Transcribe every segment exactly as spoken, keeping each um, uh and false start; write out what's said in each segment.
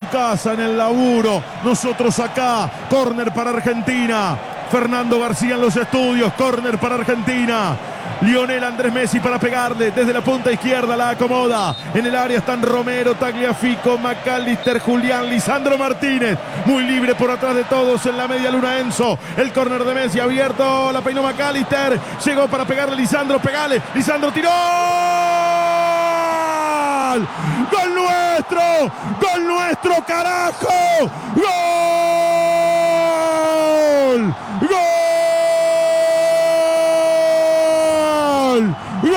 casa, en el laburo. Nosotros acá, córner para Argentina. Fernando García en los estudios, córner para Argentina. Lionel Andrés Messi para pegarle desde la punta izquierda, la acomoda. En el área están Romero, Tagliafico, McAllister, Julián, Lisandro Martínez. Muy libre por atrás de todos en la media luna Enzo. El córner de Messi abierto, la peinó McAllister. Llegó para pegarle Lisandro, pegale. Lisandro tiró. ¡Gol nuestro! ¡Gol nuestro, carajo! ¡Gol! ¡Gol! ¡Gol!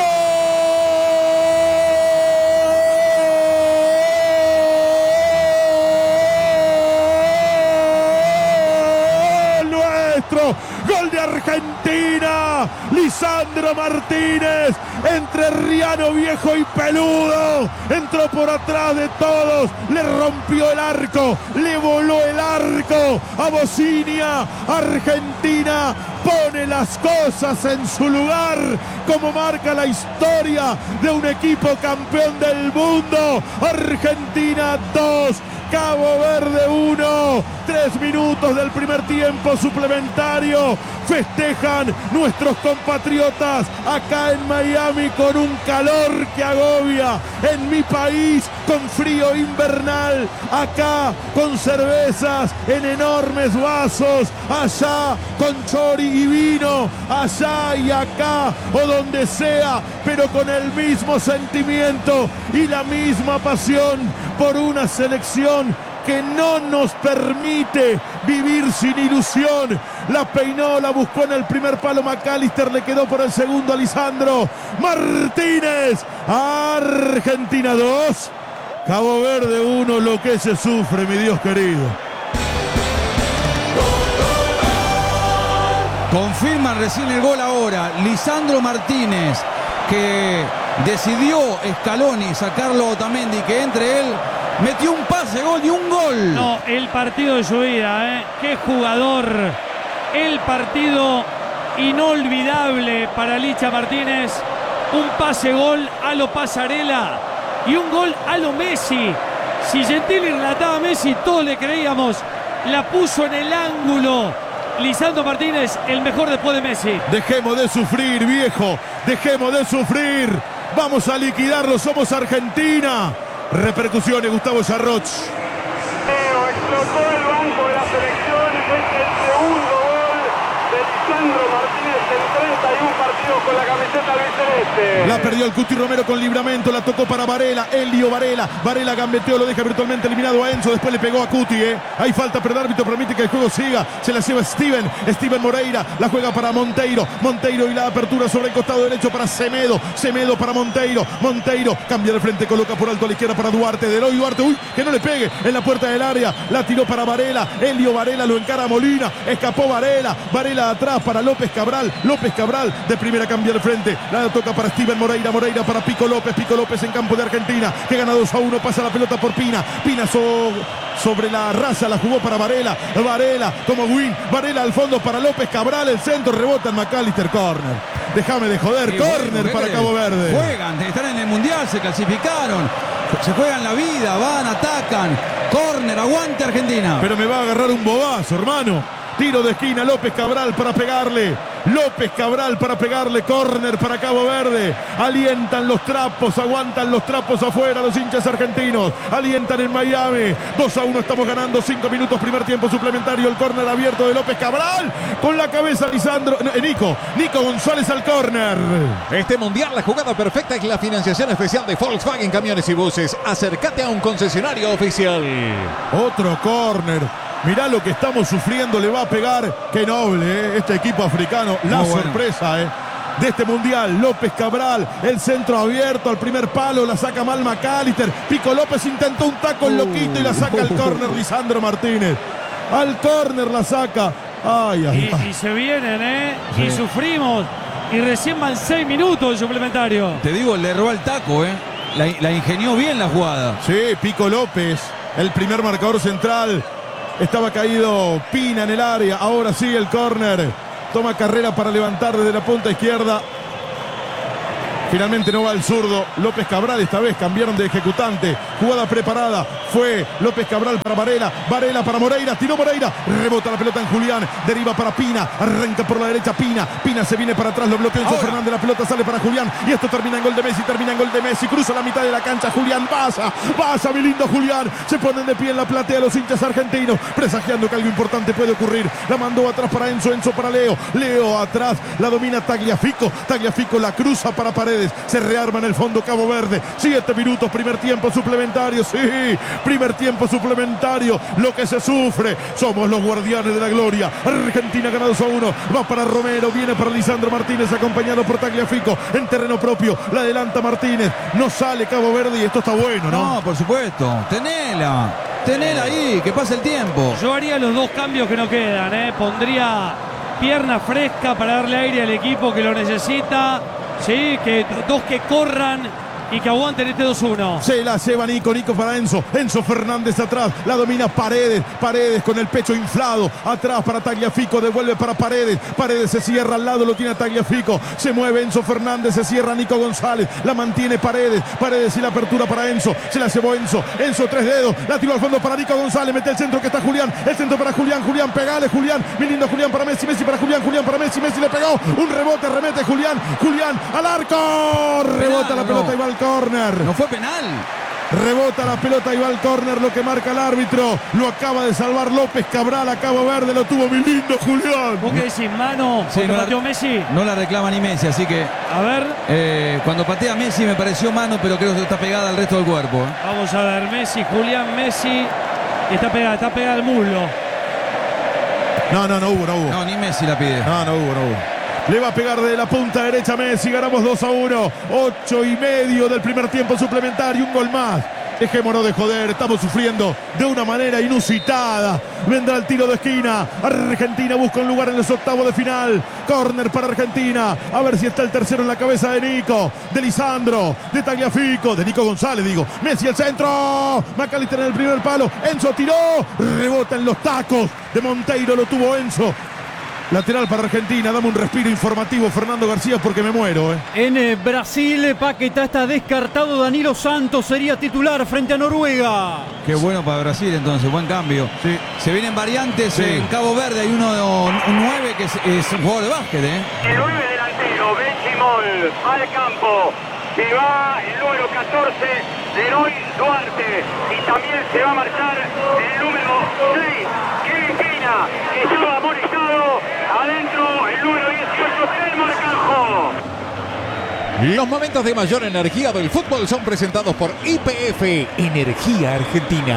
¡Nuestro! ¡Gol de Argentina! Lisandro Martínez, entrerriano viejo y peludo, entró por atrás de todos, le rompió el arco, le voló el arco a Bocinia. Argentina pone las cosas en su lugar, como marca la historia de un equipo campeón del mundo. Argentina dos, Cabo Verde uno. Tres minutos del primer tiempo suplementario. Festejan nuestros compatriotas acá en Miami con un calor que agobia. En mi país con frío invernal. Acá con cervezas en enormes vasos. Allá con chori y vino. Allá y acá o donde sea, pero con el mismo sentimiento y la misma pasión por una selección que no nos permite vivir sin ilusión. La peinó, la buscó en el primer palo McAllister, le quedó por el segundo a Lisandro Martínez. Argentina dos, Cabo Verde uno. Lo que se sufre, mi Dios querido. Confirman recién el gol ahora. Lisandro Martínez, que decidió Scaloni sacarlo a Otamendi, que entre él metió un pase, gol y un gol. No, el partido de su vida, ¿eh? Qué jugador. El partido inolvidable para Licha Martínez. Un pase-gol a lo Pasarela y un gol a lo Messi. Si Gentili relataba a Messi, todos le creíamos. La puso en el ángulo. Lisandro Martínez, el mejor después de Messi. Dejemos de sufrir, viejo. Dejemos de sufrir. Vamos a liquidarlo. Somos Argentina. Repercusiones, Gustavo Sarroch. Explotó el banco de la selección. Es el segundo gol de Lisandro Martínez en treinta y uno partidos con la camiseta albiceleste. La perdió el Cuti Romero con Libramento. La tocó para Varela. Elio Varela. Varela gambeteó, lo deja virtualmente eliminado a Enzo. Después le pegó a Cuti. ¿eh? Hay falta, pero el árbitro permite que el juego siga. Se la lleva Steven. Steven Moreira. La juega para Monteiro. Monteiro y la apertura sobre el costado derecho para Semedo. Semedo para Monteiro. Monteiro cambia de frente. Coloca por alto a la izquierda para Duarte. De Eloy Duarte. Uy, que no le pegue en la puerta del área. La tiró para Varela. Elio Varela lo encara a Molina. Escapó Varela. Varela atrás para López Cabral. López Cabral de primera cambia de frente. La toca para Steven Moreira. Moreira para Pico López. Pico López en campo de Argentina, que gana dos a uno. Pasa la pelota por Pina. Pina so, sobre la raza. La jugó para Varela. Varela como win. Varela al fondo para López Cabral. El centro rebota en McAllister. Corner. Déjame de joder. Sí, corner bueno, para Cabo Verde. Juegan, están en el Mundial, se clasificaron. Se juegan la vida, van, atacan. Corner, aguante Argentina. Pero me va a agarrar un bobazo, hermano. Tiro de esquina, López Cabral para pegarle. López Cabral para pegarle. Córner para Cabo Verde. Alientan los trapos, aguantan los trapos afuera los hinchas argentinos. Alientan en Miami. dos a uno estamos ganando. cinco minutos, primer tiempo suplementario. El córner abierto de López Cabral. Con la cabeza Lisandro. No, Nico. Nico González al córner. Este mundial, la jugada perfecta es la financiación especial de Volkswagen Camiones y Buses. Acércate a un concesionario oficial. Otro córner. Mirá lo que estamos sufriendo, le va a pegar. Qué noble, ¿eh? Este equipo africano. La Muy sorpresa, bueno. ¿eh? de este mundial. López Cabral, el centro abierto al primer palo, la saca mal McAllister. Pico López intentó un taco en loquito y la saca al córner Lisandro Martínez. Al córner la saca. Ay, ay, y, y se vienen, ¿eh? Sí. Y sufrimos. Y recién van seis minutos de suplementario. Te digo, le robó el taco, ¿eh? La, la ingenió bien la jugada. Sí, Pico López, el primer marcador central. Estaba caído Pina en el área. Ahora sí el córner. Toma carrera para levantar desde la punta izquierda. Finalmente no va el zurdo López Cabral, esta vez cambiaron de ejecutante. Jugada preparada, fue López Cabral para Varela, Varela para Moreira, tiró Moreira, rebota la pelota en Julián, deriva para Pina, arranca por la derecha Pina, Pina se viene para atrás, lo bloquea Enzo Fernández, la pelota sale para Julián y esto termina en gol de Messi, termina en gol de Messi, cruza la mitad de la cancha Julián, pasa, pasa mi lindo Julián, se ponen de pie en la platea los hinchas argentinos, presagiando que algo importante puede ocurrir, la mandó atrás para Enzo, Enzo para Leo, Leo atrás, la domina Tagliafico, Tagliafico la cruza para Paredes, se rearma en el fondo Cabo Verde, siete minutos, primer tiempo suplementario, sí, primer tiempo suplementario, lo que se sufre, somos los guardianes de la gloria, Argentina gana dos a uno, va para Romero, viene para Lisandro Martínez, acompañado por Tagliafico, en terreno propio, la adelanta Martínez, no sale Cabo Verde y esto está bueno, ¿no? No, por supuesto, tenela, tenela ahí, que pase el tiempo. Yo haría los dos cambios que no quedan, ¿eh? Pondría pierna fresca para darle aire al equipo que lo necesita, sí, que dos que corran y que aguanten este dos uno. Se la lleva Nico, Nico para Enzo, Enzo Fernández atrás, la domina Paredes, Paredes con el pecho inflado, atrás para Tagliafico, devuelve para Paredes, Paredes se cierra al lado, lo tiene Tagliafico, se mueve Enzo Fernández, se cierra Nico González, la mantiene Paredes, Paredes y la apertura para Enzo, se la llevó Enzo, Enzo tres dedos, la tiró al fondo para Nico González, mete el centro que está Julián, el centro para Julián, Julián, pegale Julián, mi lindo Julián para Messi, Messi para Julián, Julián para Messi, Messi le pegó, un rebote, remete Julián, Julián al arco, rebota la pelota y va al córner. No fue penal. Rebota la pelota y va al córner, lo que marca el árbitro. Lo acaba de salvar López Cabral a Cabo Verde, lo tuvo mi lindo Julián. ¿Vos qué decís, mano? Sí, no, pateó la, Messi? No la reclama ni Messi, así que... A ver. Eh, cuando patea Messi me pareció mano, pero creo que está pegada al resto del cuerpo. ¿eh? Vamos a ver, Messi, Julián, Messi. Está pegada, está pegada al muslo. No, no, no hubo, no hubo. No, ni Messi la pide. No, no hubo, no hubo. Le va a pegar de la punta derecha Messi, ganamos dos a uno, ocho y medio del primer tiempo suplementario, un gol más. Dejémonos de joder, estamos sufriendo de una manera inusitada. Vendrá el tiro de esquina, Argentina busca un lugar en los octavos de final. Córner para Argentina, a ver si está el tercero en la cabeza de Nico, de Lisandro, de Tagliafico, de Nico González, digo. Messi al centro, McAllister en el primer palo, Enzo tiró, rebota en los tacos de Monteiro, lo tuvo Enzo. Lateral para Argentina, dame un respiro informativo, Fernando García, porque me muero. ¿eh? En eh, Brasil, Paquetá está descartado, Danilo Santos sería titular frente a Noruega. Qué bueno para Brasil entonces, buen cambio. Sí. Se vienen variantes, Sí. en Cabo Verde hay uno, un nueve que es, es un jugador de básquet. ¿eh? El nueve delantero, Benchimol, al campo. Se va el número catorce, Leroy Duarte. Y también se va a marchar el número seis, Kevin Pina, que estaba amonestado. Adentro el número dieciocho, Telmo Arcanjo. Los momentos de mayor energía del fútbol son presentados por Y P F, Energía Argentina.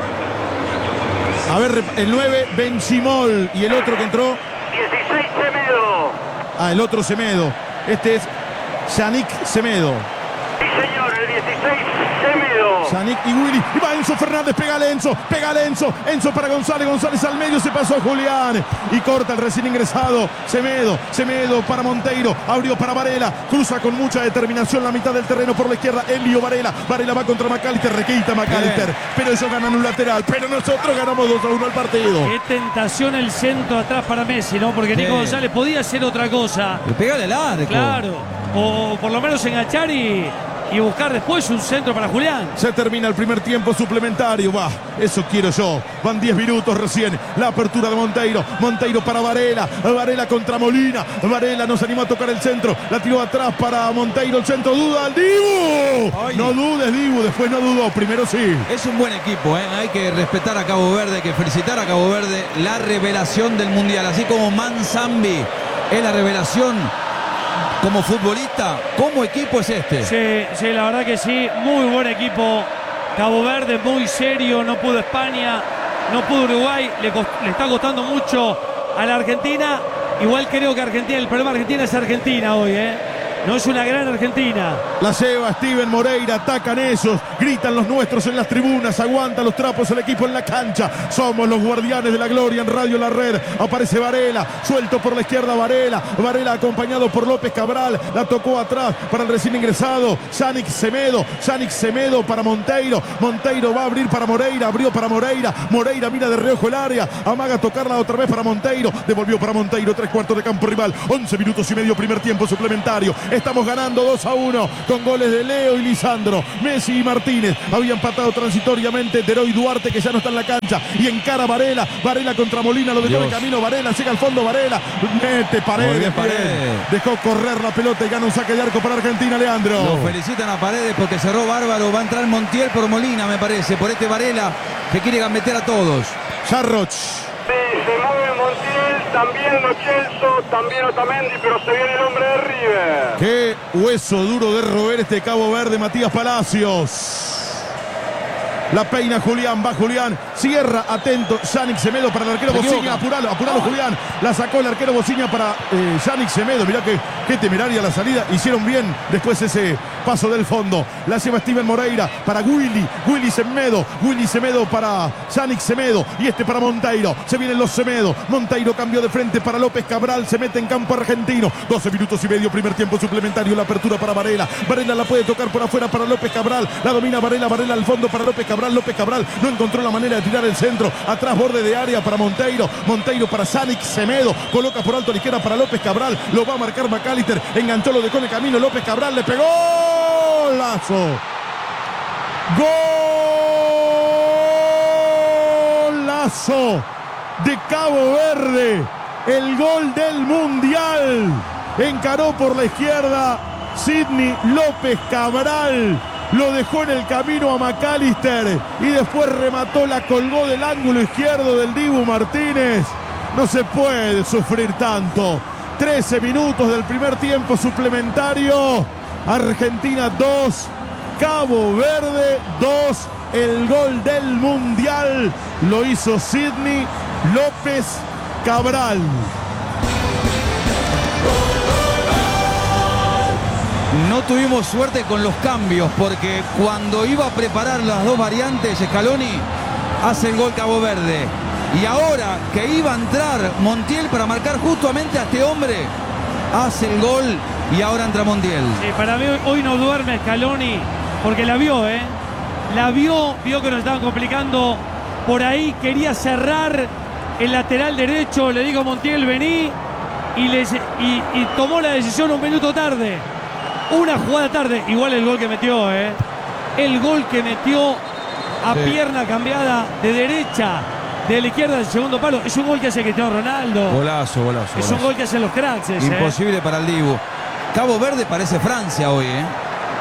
A ver, el nueve, Benchimol, y el otro que entró. dieciséis, Semedo. Ah, el otro Semedo. Este es Yannick Semedo. Sí, señor, el dieciséis, Semedo. Yannick y Willy. Y va Enzo Fernández, pégale Enzo, pégale Enzo. Enzo para González, González al medio, se pasó Julián. Y corta el recién ingresado. Semedo, Semedo para Monteiro. Abrió para Varela. Cruza con mucha determinación la mitad del terreno por la izquierda. Elio Varela. Varela va contra McAllister. Requita McAllister. Bien. Pero ellos ganan un lateral. Pero nosotros ganamos dos a uno el partido. Qué tentación el centro atrás para Messi, ¿no? Porque Sí. Nico González podía hacer otra cosa. Le pega el arco. Claro. O por lo menos enganchar y, y buscar después un centro para Julián. Se termina el primer tiempo suplementario. Va, eso quiero yo. Van diez minutos recién. La apertura de Monteiro. Monteiro para Varela. Varela contra Molina. Varela nos animó a tocar el centro. La tiró atrás para Monteiro. El centro duda al Dibu. Ay. No dudes, Dibu. Después no dudó. Primero sí. Es un buen equipo, ¿eh? Hay que respetar a Cabo Verde, hay que felicitar a Cabo Verde, la revelación del Mundial. Así como Manzambi es la revelación como futbolista, como equipo es este. Sí, sí, la verdad que sí. Muy buen equipo. Cabo Verde, muy serio. No pudo España, no pudo Uruguay. Le, cost- le está costando mucho a la Argentina. Igual creo que Argentina, el problema de Argentina es Argentina hoy, ¿eh? No es una gran Argentina. La lleva Steven Moreira, atacan ellos, gritan los nuestros en las tribunas, aguantan los trapos el equipo en la cancha. Somos los guardianes de la gloria en Radio La Red. Aparece Varela, suelto por la izquierda Varela. Varela acompañado por López Cabral, la tocó atrás para el recién ingresado Yannick Semedo. Yannick Semedo para Monteiro. Monteiro va a abrir para Moreira, abrió para Moreira. Moreira mira de reojo el área, amaga a tocarla otra vez para Monteiro. Devolvió para Monteiro, tres cuartos de campo rival. once minutos y medio, primer tiempo suplementario. Estamos ganando dos a uno con goles de Leo y Lisandro. Messi y Martínez. Había empatado transitoriamente Deroy Duarte, que ya no está en la cancha. Y encara Varela. Varela contra Molina. Lo dejó en el camino. Varela llega al fondo. Varela mete Paredes. Bien, Paredes. Dejó correr la pelota y gana un saque de arco para Argentina, Leandro. Lo felicitan a Paredes porque cerró bárbaro. Va a entrar Montiel por Molina, me parece. Por este Varela que quiere gambetear a todos. Jarroch. Sí, se mueve Montiel, también Lo Celso, también Otamendi, pero se viene el hombre de River. Qué hueso duro de roer este Cabo Verde, Matías Palacios. La peina Julián, va Julián, cierra, atento, Yannick Semedo para el arquero Bociña, apuralo, apuralo Julián, la sacó el arquero Bociña para eh, Yannick Semedo, mirá que qué temeraria la salida, hicieron bien después ese paso del fondo, la lleva Steven Moreira para Willy, Willy Semedo, Willy Semedo para Yannick Semedo y este para Monteiro, se vienen los Semedo, Monteiro cambió de frente para López Cabral, se mete en campo argentino, doce minutos y medio, primer tiempo suplementario, la apertura para Varela, Varela la puede tocar por afuera para López Cabral, la domina Varela, Varela al fondo para López Cabral, López Cabral no encontró la manera de tirar el centro, atrás borde de área para Monteiro, Monteiro para Yannick Semedo, coloca por alto a la izquierda para López Cabral, lo va a marcar McAllister, enganchó, lo dejó en el camino, López Cabral le pegó, golazo, golazo de Cabo Verde, el gol del Mundial, encaró por la izquierda Sidney López Cabral, lo dejó en el camino a McAllister y después remató, la colgó del ángulo izquierdo del Dibu Martínez. No se puede sufrir tanto. trece minutos del primer tiempo suplementario. Argentina dos, Cabo Verde dos. El gol del Mundial lo hizo Sidney López Cabral. No tuvimos suerte con los cambios porque cuando iba a preparar las dos variantes, Scaloni hace el gol Cabo Verde. Y ahora que iba a entrar Montiel para marcar justamente a este hombre, hace el gol y ahora entra Montiel. Sí, para mí hoy no duerme Scaloni porque la vio, ¿eh? La vio, vio que nos estaban complicando por ahí, quería cerrar el lateral derecho, le dijo a Montiel, vení, y, le, y, y tomó la decisión un minuto tarde. Una jugada tarde, igual el gol que metió, ¿eh? El gol que metió a sí. pierna cambiada de derecha, de la izquierda del segundo palo. Es un gol que hace Cristiano Ronaldo. Golazo, golazo. Es golazo. un gol que hacen los cracks ese, imposible ¿eh? para el Dibu. Cabo Verde parece Francia hoy, ¿eh?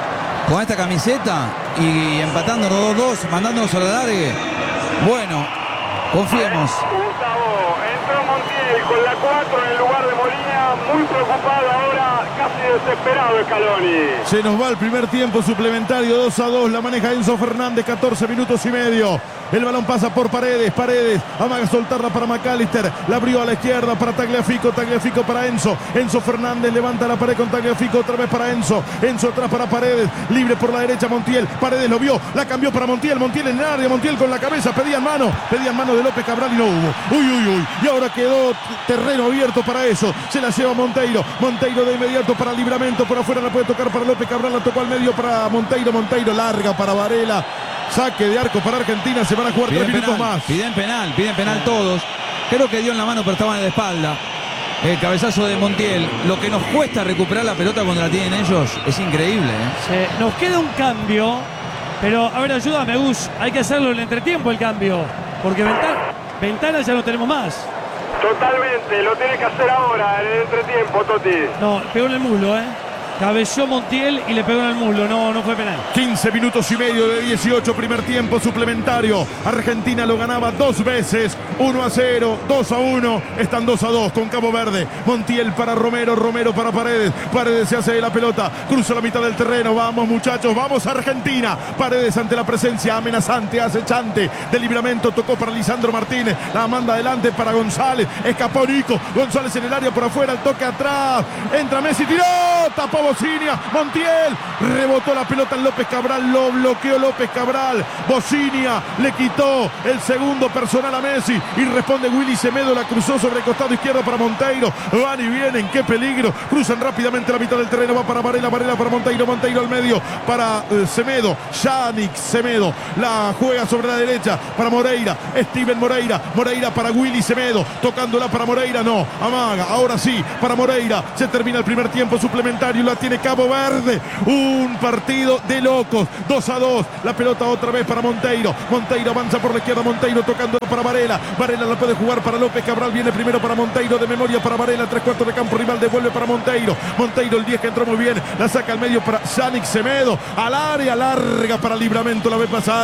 Con esta camiseta y empatando los dos dos, mandándonos a la largue. Bueno, confiemos. Gustavo, entró Montiel con la cuatro en el lugar de Molina, muy preocupado ahora, casi desesperado Scaloni. Se nos va el primer tiempo suplementario, dos a dos, la maneja Enzo Fernández, catorce minutos y medio. El balón pasa por Paredes, Paredes amaga soltarla para McAllister, la abrió a la izquierda para Tagliafico, Tagliafico para Enzo, Enzo Fernández levanta la pared con Tagliafico, otra vez para Enzo, Enzo atrás para Paredes, libre por la derecha Montiel, Paredes lo vio, la cambió para Montiel, Montiel en el área, Montiel con la cabeza, pedían mano, pedían mano de López Cabral y no hubo, uy, uy, uy, y ahora quedó terreno abierto para eso, se la lleva Monteiro, Monteiro de inmediato para Libramento, por afuera la puede tocar para López Cabral, la tocó al medio para Monteiro, Monteiro larga para Varela. Saque de arco para Argentina, se van a jugar piden tres minutos penal, más. Piden penal, piden penal todos. Creo que dio en la mano, pero estaban en la espalda. El cabezazo de Montiel. Lo que nos cuesta recuperar la pelota cuando la tienen ellos es increíble, ¿eh? Sí, nos queda un cambio, pero a ver, ayúdame, Gus. Hay que hacerlo en el entretiempo el cambio, porque ventana, ventana ya no tenemos más. Totalmente, lo tiene que hacer ahora, en el entretiempo, Toti. No, pegó en el muslo, ¿eh? Cabeció Montiel y le pegó en el muslo, no, no fue penal. quince minutos y medio de dieciocho, primer tiempo suplementario. Argentina lo ganaba dos veces, uno a cero, dos a uno, están dos a dos con Cabo Verde. Montiel para Romero, Romero para Paredes, Paredes se hace de la pelota, cruza la mitad del terreno, vamos muchachos, vamos Argentina. Paredes ante la presencia amenazante, acechante de Libramento, tocó para Lisandro Martínez, la manda adelante para González, escapó Nico, González en el área por afuera, el toque atrás, entra Messi, tiró, tapó Bocinia, Montiel, rebotó la pelota en López Cabral, lo bloqueó López Cabral, Bocinia le quitó el segundo personal a Messi y responde Willy Semedo, la cruzó sobre el costado izquierdo para Monteiro, van y vienen, qué peligro, cruzan rápidamente la mitad del terreno, va para Varela, Varela para Monteiro, Monteiro al medio para eh, Semedo, Yannick Semedo, la juega sobre la derecha para Moreira, Steven Moreira, Moreira para Willy Semedo, tocándola para Moreira, no, amaga, ahora sí, para Moreira, se termina el primer tiempo suplementario. suplementario. La tiene Cabo Verde. Un partido de locos. dos a dos. La pelota otra vez para Monteiro. Monteiro avanza por la izquierda. Monteiro tocando para Varela. Varela la puede jugar para López Cabral. Viene primero para Monteiro. De memoria para Varela. Tres cuartos de campo rival. Devuelve para Monteiro. Monteiro, el diez que entró muy bien. La saca al medio para Yannick Semedo. Al área larga para Livramento. La ve pasar.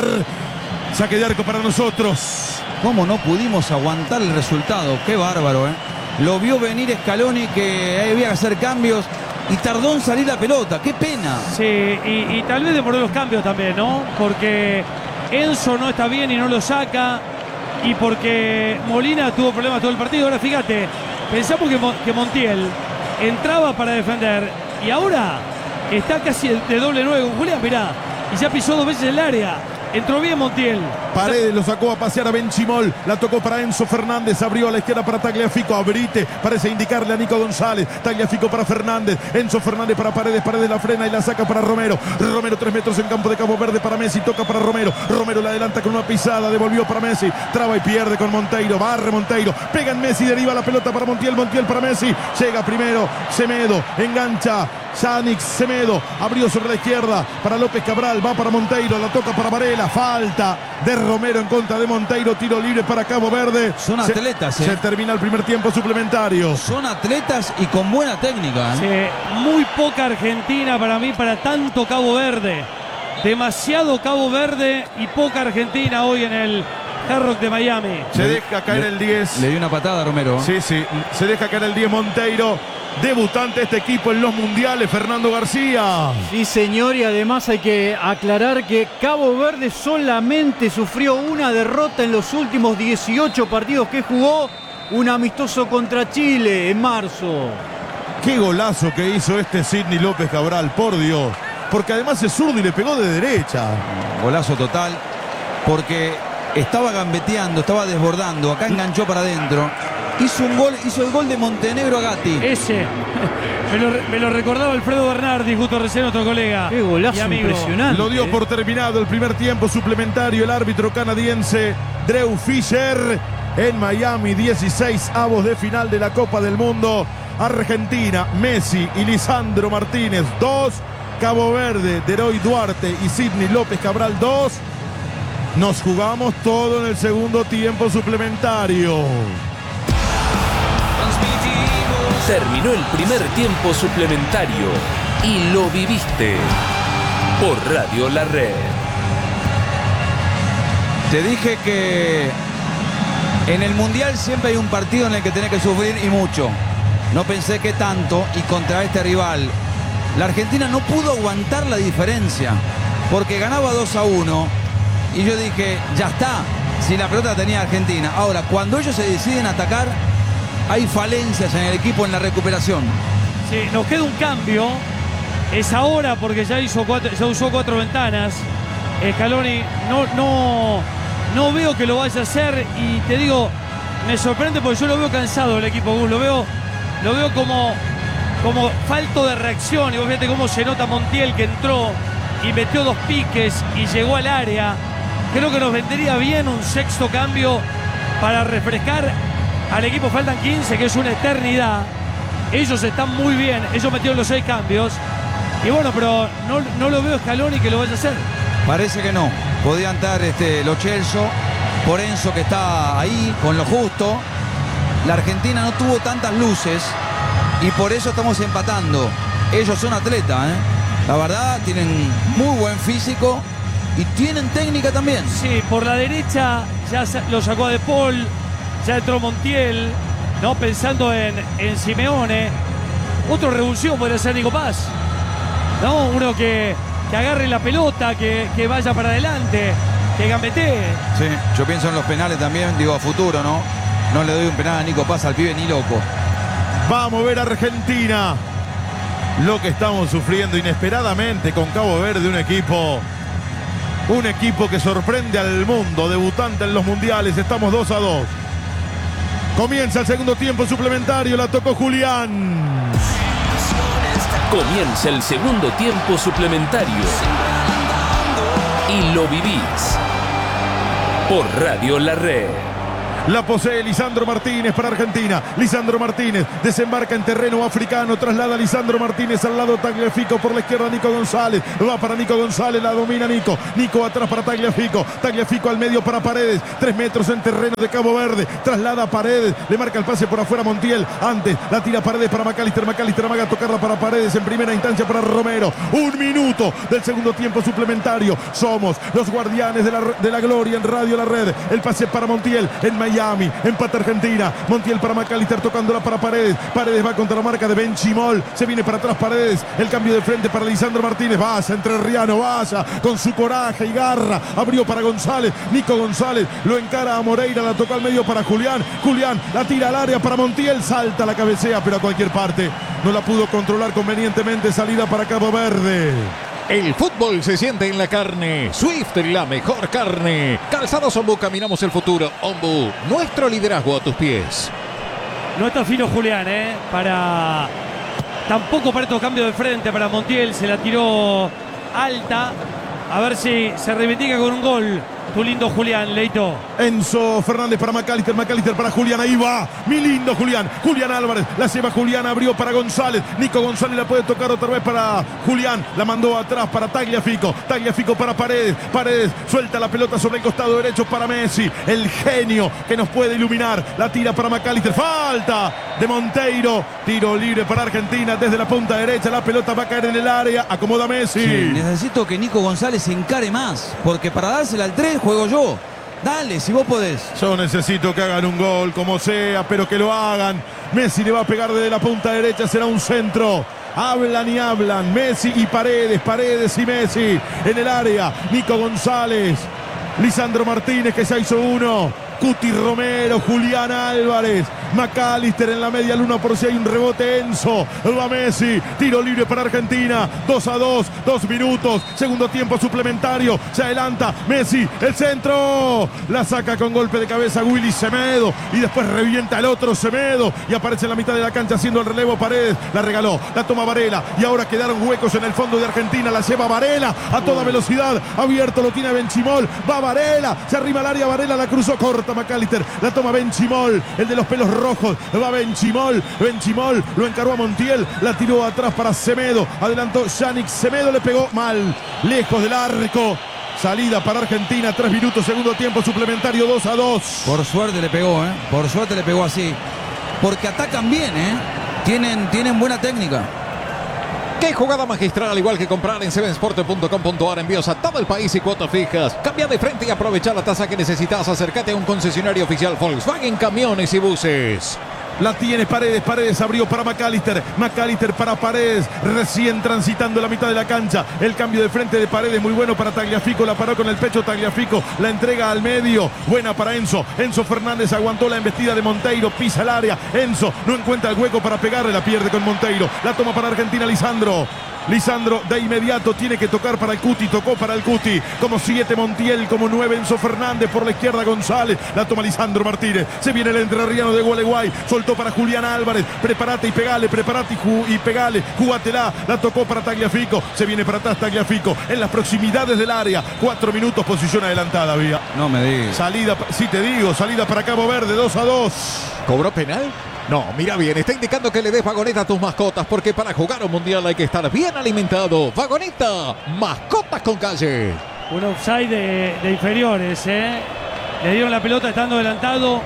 Saque de arco para nosotros. ¿Cómo no pudimos aguantar el resultado? Qué bárbaro, ¿eh? Lo vio venir Scaloni, que había que hacer cambios y tardó en salir la pelota. ¡Qué pena! Sí, y, y tal vez demoró los cambios también, ¿no? Porque Enzo no está bien y no lo saca. Y porque Molina tuvo problemas todo el partido. Ahora fíjate, pensamos que, que Montiel entraba para defender y ahora está casi de doble nueve con Julián, mirá. Y ya pisó dos veces el área. Entró bien Montiel. Paredes lo sacó a pasear a Benchimol. La tocó para Enzo Fernández. Abrió a la izquierda para Tagliafico. Abrite. Parece indicarle a Nico González. Tagliafico para Fernández. Enzo Fernández para Paredes. Paredes la frena y la saca para Romero. Romero tres metros en campo de Cabo Verde para Messi. Toca para Romero. Romero la adelanta con una pisada. Devolvió para Messi. Traba y pierde con Monteiro. Barre Monteiro. Pega en Messi. Deriva la pelota para Montiel. Montiel para Messi. Llega primero Semedo. Engancha. Yannick Semedo. Abrió sobre la izquierda para López Cabral. Va para Monteiro. La toca para Varela. Falta de Romero en contra de Monteiro. Tiro libre para Cabo Verde. Son atletas, se, eh. se termina el primer tiempo suplementario. Son atletas y con buena técnica, ¿eh? Sí, muy poca Argentina para mí, para tanto Cabo Verde. Demasiado Cabo Verde y poca Argentina hoy en el Hard Rock de Miami. Se deja caer le, el diez. Le dio una patada a Romero. Sí, sí. Se deja caer el diez Monteiro. Debutante este equipo en los mundiales, Fernando García. Sí, señor, y además hay que aclarar que Cabo Verde solamente sufrió una derrota en los últimos dieciocho partidos que jugó, un amistoso contra Chile en marzo. Qué golazo que hizo este Sidney López Cabral, por Dios. Porque además es zurdo y le pegó de derecha. Golazo total, porque estaba gambeteando, estaba desbordando, acá enganchó para adentro. Hizo un gol, hizo el gol de Montenegro a Gatti. Ese, me lo, me lo recordaba Alfredo Bernardi, justo recién otro colega. Qué golazo impresionante. Lo dio por terminado el primer tiempo suplementario el árbitro canadiense Drew Fisher en Miami. dieciséis avos de final de la Copa del Mundo. Argentina, Messi y Lisandro Martínez dos. Cabo Verde, Deroy Duarte y Sidney López Cabral dos. Nos jugamos todo en el segundo tiempo suplementario. Terminó el primer tiempo suplementario y lo viviste por Radio La Red. Te dije que en el Mundial siempre hay un partido en el que tenés que sufrir y mucho. No pensé que tanto y contra este rival. La Argentina no pudo aguantar la diferencia porque ganaba dos a uno y yo dije, ya está, si la pelota tenía Argentina. Ahora, cuando ellos se deciden atacar, hay falencias en el equipo en la recuperación. Sí, nos queda un cambio. Es ahora porque ya hizo cuatro, ya usó cuatro ventanas. Scaloni no, no, no veo que lo vaya a hacer y te digo, me sorprende porque yo lo veo cansado el equipo Gus, lo veo, lo veo como, como falto de reacción. Y vos fíjate cómo se nota Montiel, que entró y metió dos piques y llegó al área. Creo que nos vendría bien un sexto cambio para refrescar al equipo. Faltan quince, que es una eternidad. Ellos están muy bien, ellos metieron los seis cambios. Y bueno, pero no, no lo veo Scaloni que lo vaya a hacer. Parece que no. Podían estar este, Lo Celso, por Enzo, que está ahí con lo justo. La Argentina no tuvo tantas luces y por eso estamos empatando. Ellos son atletas, ¿eh? La verdad, tienen muy buen físico y tienen técnica también. Sí, por la derecha ya lo sacó a De Paul. Ya entró Montiel, ¿no? Pensando en, en Simeone. Otro revulsivo podría ser Nico Paz, ¿no? Uno que, que agarre la pelota, que, que vaya para adelante, que gambetee. Sí, yo pienso en los penales también, digo a futuro, ¿no? No le doy un penal a Nico Paz al pibe ni loco. Vamos a ver a Argentina. Lo que estamos sufriendo inesperadamente con Cabo Verde, un equipo... Un equipo que sorprende al mundo, debutante en los mundiales. Estamos dos a dos. Comienza el segundo tiempo suplementario, la tocó Julián. Comienza el segundo tiempo suplementario y lo vivís por Radio La Red. La posee Lisandro Martínez para Argentina. Lisandro Martínez desembarca en terreno africano. Traslada a Lisandro Martínez al lado Tagliafico. Por la izquierda Nico González. Va para Nico González. La domina Nico. Nico atrás para Tagliafico. Tagliafico al medio para Paredes. Tres metros en terreno de Cabo Verde. Traslada a Paredes. Le marca el pase por afuera Montiel. Antes la tira Paredes para McAllister. McAllister amaga a tocarla para Paredes. En primera instancia para Romero. Un minuto del segundo tiempo suplementario. Somos los guardianes de la, de la gloria en Radio La Red. El pase para Montiel en Miami. Empata Argentina. Montiel para McAllister tocándola para Paredes. Paredes va contra la marca de Benchimol. Se viene para atrás Paredes. El cambio de frente para Lisandro Martínez. Vaya entrerriano, vaya con su coraje y garra. Abrió para González. Nico González lo encara a Moreira. La tocó al medio para Julián. Julián la tira al área para Montiel. Salta la cabecea, pero a cualquier parte. No la pudo controlar convenientemente. Salida para Cabo Verde. El fútbol se siente en la carne. Swift, la mejor carne. Calzados Ombu, caminamos el futuro. Ombu, nuestro liderazgo a tus pies. No está fino Julián, ¿eh? Para... Tampoco para estos cambios de frente para Montiel. Se la tiró alta. A ver si se reivindica con un gol. Tu lindo Julián, Leito. Enzo Fernández para McAllister, McAllister para Julián, ahí va, mi lindo Julián, Julián Álvarez, la lleva Julián, abrió para González, Nico González la puede tocar otra vez para Julián, la mandó atrás para Tagliafico, Tagliafico para Paredes, Paredes suelta la pelota sobre el costado derecho para Messi, el genio que nos puede iluminar, la tira para McAllister, falta de Monteiro, tiro libre para Argentina desde la punta derecha, la pelota va a caer en el área, acomoda Messi. Sí, necesito que Nico González se encare más, porque para dársela al tres juego yo. Dale, si vos podés. Yo necesito que hagan un gol, como sea, pero que lo hagan. Messi le va a pegar desde la punta derecha, será un centro. Hablan y hablan, Messi y Paredes, Paredes y Messi en el área. Nico González, Lisandro Martínez que ya hizo uno. Cuti Romero, Julián Álvarez, McAllister en la media luna por si hay un rebote. Enzo, va Messi, tiro libre para Argentina, dos a dos, dos minutos, segundo tiempo suplementario, se adelanta Messi, el centro, la saca con golpe de cabeza Willy Semedo y después revienta el otro Semedo y aparece en la mitad de la cancha haciendo el relevo Paredes, la regaló, la toma Varela y ahora quedaron huecos en el fondo de Argentina, la lleva Varela a toda velocidad, abierto lo tiene Benchimol, va Varela, se arriba al área, Varela la cruzó, corta McAllister, la toma Benchimol, el de los pelos rojos, va Benchimol, Benchimol lo encaró a Montiel, la tiró atrás para Semedo, adelantó Yannick Semedo, le pegó mal, lejos del arco, salida para Argentina, tres minutos, segundo tiempo suplementario, dos a dos. Por suerte le pegó, ¿eh? Por suerte le pegó así, porque atacan bien, ¿eh? Tienen, tienen buena técnica. Qué jugada magistral, al igual que comprar en seven sport punto com punto a r, envíos a todo el país y cuotas fijas. Cambia de frente y aprovecha la tasa que necesitas. Acércate a un concesionario oficial Volkswagen Camiones y Buses. La tiene Paredes, Paredes abrió para McAllister, McAllister para Paredes, recién transitando la mitad de la cancha, el cambio de frente de Paredes, muy bueno para Tagliafico, la paró con el pecho Tagliafico, la entrega al medio, buena para Enzo, Enzo Fernández aguantó la embestida de Monteiro, pisa el área, Enzo no encuentra el hueco para pegarle, la pierde con Monteiro, la toma para Argentina Lisandro. Lisandro de inmediato tiene que tocar para el Cuti, tocó para el Cuti, como siete Montiel, como nueve Enzo Fernández, por la izquierda González, la toma Lisandro Martínez, se viene el entrerriano de Gualeguay, soltó para Julián Álvarez, prepárate y pegale, prepárate y, ju y pegale, jugátela, la tocó para Tagliafico, se viene para atrás Tagliafico, en las proximidades del área, cuatro minutos, posición adelantada había. No me digas. Salida, sí te digo, salida para Cabo Verde, dos a dos. ¿Cobró penal? No, mira bien, está indicando que le des Vagoneta a tus mascotas porque para jugar un mundial hay que estar bien alimentado. Vagoneta, mascotas con calle. Un offside de, de inferiores, ¿eh? Le dieron la pelota estando adelantado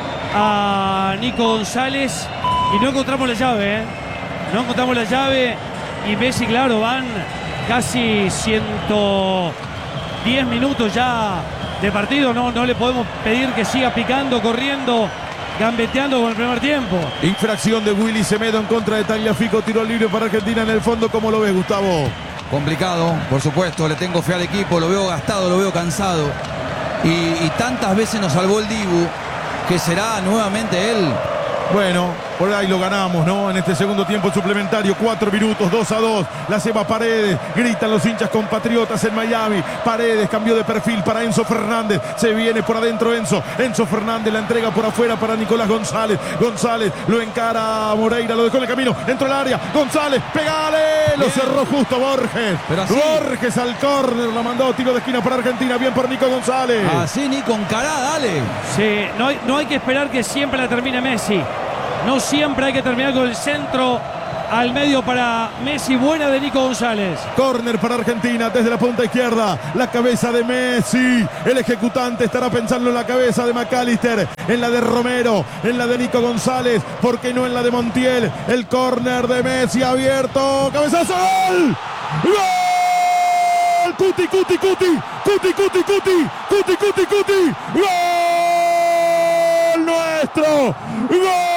a Nico González y no encontramos la llave, ¿eh? No encontramos la llave y Messi, claro, van casi ciento diez minutos ya de partido. No, no le podemos pedir que siga picando, corriendo, gambeteando con el primer tiempo. Infracción de Willy Semedo en contra de Tagliafico, tiro libre para Argentina en el fondo. ¿Cómo lo ves, Gustavo? Complicado, por supuesto, le tengo fe al equipo, lo veo gastado, lo veo cansado. Y, y tantas veces nos salvó el Dibu, que será nuevamente él. Bueno, por ahí lo ganamos, ¿no? En este segundo tiempo suplementario, cuatro minutos, dos a dos. La lleva Paredes, gritan los hinchas compatriotas en Miami. Paredes cambió de perfil para Enzo Fernández. Se viene por adentro Enzo. Enzo Fernández la entrega por afuera para Nicolás González. González lo encara a Moreira, lo dejó en el camino. Entró al área. González, pegale. Lo cerró justo Borges. Pero así, Borges al córner, la mandó tiro de esquina para Argentina. Bien por Nico González. Así Nico, encará, dale. Sí, no hay, no hay que esperar que siempre la termine Messi. No siempre hay que terminar con el centro al medio para Messi. Buena de Nico González. Córner para Argentina desde la punta izquierda. La cabeza de Messi. El ejecutante estará pensando en la cabeza de McAllister, en la de Romero, en la de Nico González. ¿Por qué no en la de Montiel? El córner de Messi abierto. ¡Cabezazo! ¡Gol! ¡Gol! ¡Cuti, cuti, cuti! ¡Cuti, cuti, cuti! ¡Cuti, cuti, cuti! ¡Gol nuestro! ¡Gol!